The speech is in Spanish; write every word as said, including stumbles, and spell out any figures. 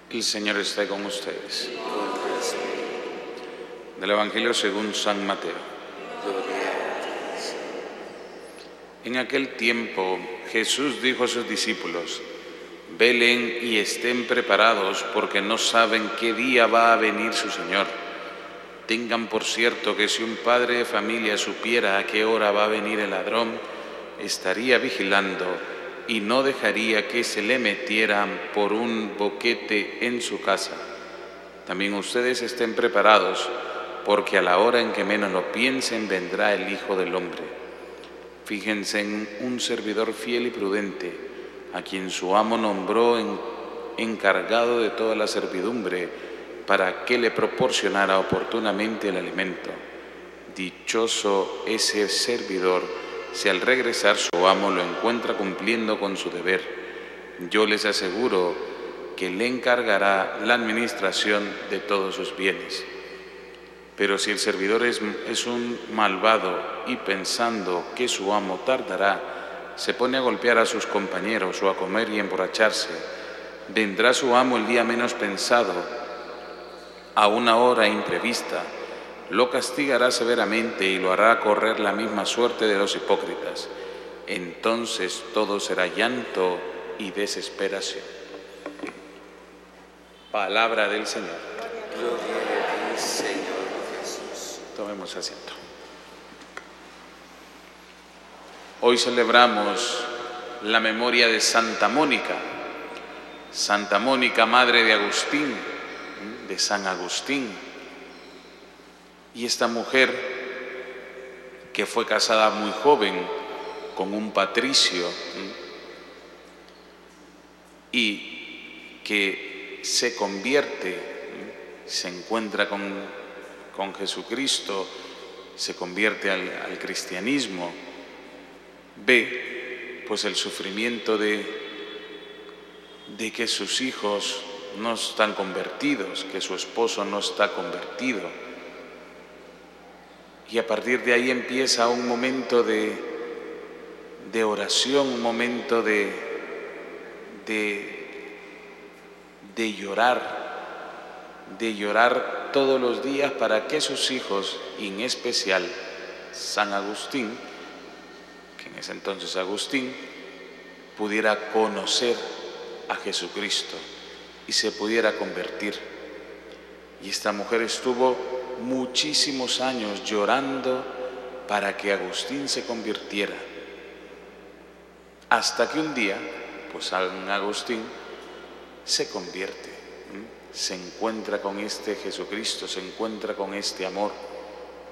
El Señor esté con ustedes. Del Evangelio según San Mateo. En aquel tiempo Jesús dijo a sus discípulos: velen y estén preparados, porque no saben qué día va a venir su Señor. Tengan por cierto que si un padre de familia supiera a qué hora va a venir el ladrón, estaría vigilando y no dejaría que se le metieran por un boquete en su casa. También ustedes estén preparados, porque a la hora en que menos lo piensen vendrá el Hijo del Hombre. Fíjense en un servidor fiel y prudente, a quien su amo nombró en, encargado de toda la servidumbre, para que le proporcionara oportunamente el alimento. Dichoso ese servidor si al regresar su amo lo encuentra cumpliendo con su deber. Yo les aseguro que le encargará la administración de todos sus bienes. Pero si el servidor es, es un malvado y pensando que su amo tardará, se pone a golpear a sus compañeros o a comer y emborracharse, vendrá su amo el día menos pensado, a una hora imprevista, lo castigará severamente y lo hará correr la misma suerte de los hipócritas. Entonces todo será llanto y desesperación. Palabra del Señor. Gloria a ti, Señor Jesús. Tomemos asiento. Hoy celebramos la memoria de Santa Mónica. Santa Mónica, madre de Agustín, de San Agustín. Y esta mujer, que fue casada muy joven con un patricio y que se convierte, se encuentra con, con Jesucristo, se convierte al, al cristianismo, ve pues el sufrimiento de, de que sus hijos no están convertidos, que su esposo no está convertido. Y a partir de ahí empieza un momento de, de oración, un momento de, de, de llorar, de llorar todos los días para que sus hijos, y en especial San Agustín, que en ese entonces Agustín, pudiera conocer a Jesucristo y se pudiera convertir. Y esta mujer estuvo muchísimos años llorando para que Agustín se convirtiera, hasta que un día, pues San Agustín se convierte, se encuentra con este Jesucristo, se encuentra con este amor.